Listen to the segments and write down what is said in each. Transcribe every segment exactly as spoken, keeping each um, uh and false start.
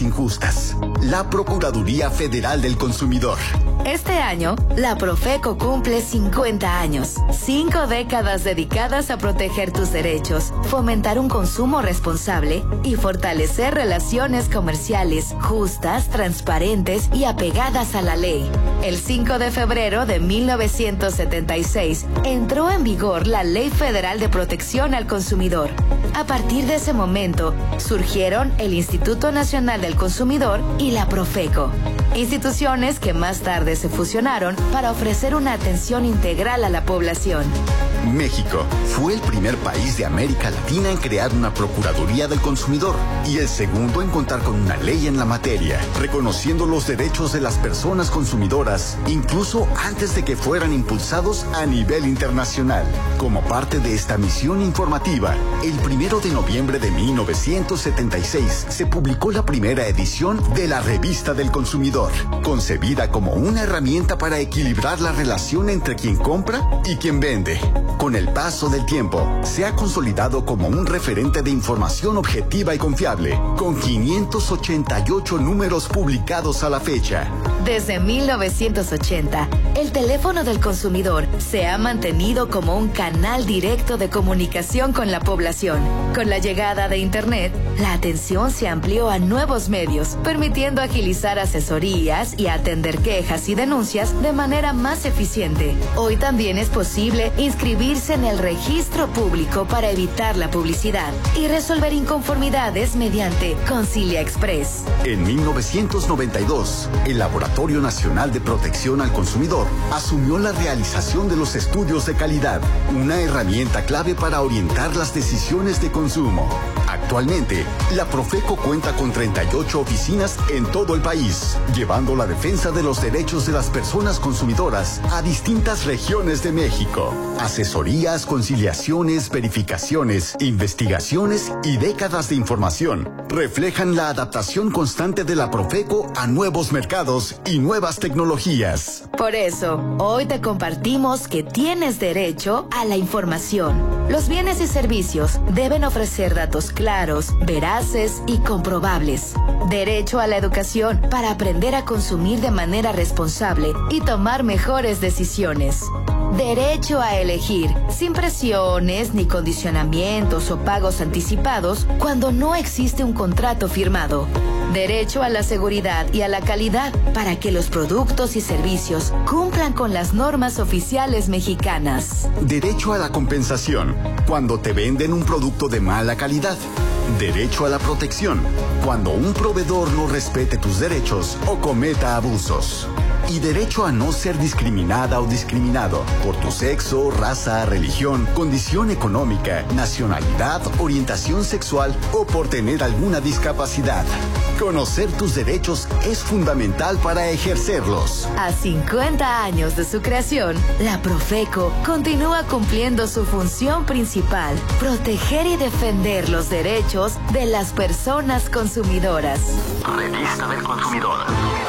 injustas. La Procuraduría Federal del Consumidor. Este año, la Profeco cumple cincuenta años. Cinco décadas dedicadas a proteger tus derechos, fomentar un consumo responsable y fortalecer relaciones comerciales justas, transparentes y apegadas a la ley. El cinco de febrero de mil novecientos setenta y seis entró en vigor la Ley Federal de Protección al Consumidor. A partir de ese momento, surgieron el Instituto Nacional del Consumidor y la Profeco, instituciones que más tarde se fusionaron para ofrecer una atención integral a la población. México fue el primer país de América Latina en crear una Procuraduría del Consumidor y el segundo en contar con una ley en la materia, reconociendo los derechos de las personas consumidoras, incluso antes de que fueran impulsados a nivel internacional. Como parte de esta misión informativa, el primero de noviembre de mil novecientos setenta y seis se publicó la primera edición de la Revista del Consumidor, concebida como una herramienta para equilibrar la relación entre quien compra y quien vende. Con el paso del tiempo, se ha consolidado como un referente de información objetiva y confiable, con quinientos ochenta y ocho números publicados a la fecha. Desde mil novecientos ochenta, el teléfono del consumidor se ha mantenido como un canal directo de comunicación con la población. Con la llegada de Internet, la atención se amplió a nuevos medios, permitiendo agilizar asesorías y atender quejas y denuncias de manera más eficiente. Hoy también es posible inscribirse en el registro público para evitar la publicidad y resolver inconformidades mediante Concilia Express. En mil novecientos noventa y dos, el Laboratorio Nacional de Protección al Consumidor asumió la realización de los estudios de calidad, una herramienta clave para orientar las decisiones de consumo. Actualmente, la Profeco cuenta con treinta y ocho oficinas en todo el país, llevando la defensa de los derechos de las personas consumidoras a distintas regiones de México. Asesorías, conciliaciones, verificaciones, investigaciones y décadas de información reflejan la adaptación constante de la Profeco a nuevos mercados y nuevas tecnologías. Por eso, hoy te compartimos que tienes derecho a la información. Los bienes y servicios deben ofrecer datos claros, veraces y comprobables. Derecho a la educación para aprender a consumir de manera responsable y tomar mejores decisiones. Derecho a elegir, sin presiones ni condicionamientos o pagos anticipados cuando no existe un contrato firmado. Derecho a la seguridad y a la calidad para que los productos y servicios cumplan con las normas oficiales mexicanas. Derecho a la compensación cuando te venden un producto de mala calidad. Derecho a la protección cuando un proveedor no respete tus derechos o cometa abusos. Y derecho a no ser discriminada o discriminado por tu sexo, raza, religión, condición económica, nacionalidad, orientación sexual o por tener alguna discapacidad. Conocer tus derechos es fundamental para ejercerlos. A cincuenta años de su creación, la Profeco continúa cumpliendo su función principal: proteger y defender los derechos de las personas consumidoras. Revista del Consumidor.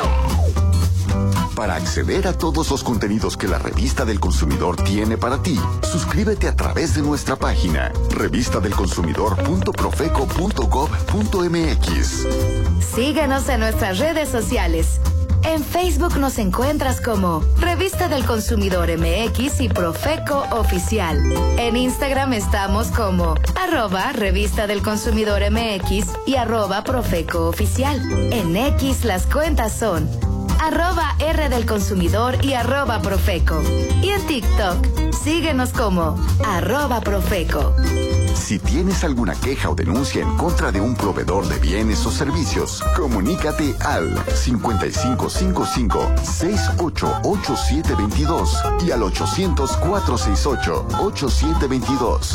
Para acceder a todos los contenidos que la Revista del Consumidor tiene para ti, suscríbete a través de nuestra página revista del consumidor punto profeco punto gob punto mx. Síguenos en nuestras redes sociales. En Facebook nos encuentras como Revista del Consumidor M X y Profeco Oficial. En Instagram estamos como arroba Revista del Consumidor M X y arroba Profeco Oficial. En X las cuentas son arroba R del Consumidor y arroba Profeco. Y en TikTok, síguenos como arroba Profeco. Si tienes alguna queja o denuncia en contra de un proveedor de bienes o servicios, comunícate al cincuenta y cinco cincuenta y cinco, sesenta y ocho, ochenta y siete veintidós y al ochocientos, cuatrocientos sesenta y ocho, ochenta y siete veintidós.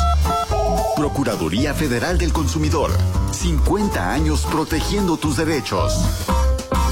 Procuraduría Federal del Consumidor. cincuenta años protegiendo tus derechos.